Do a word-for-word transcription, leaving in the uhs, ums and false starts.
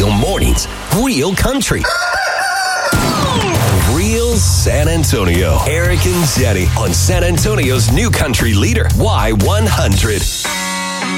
mornings. Real country. Real San Antonio. Eric and Jenny on San Antonio's new country leader, Y one hundred.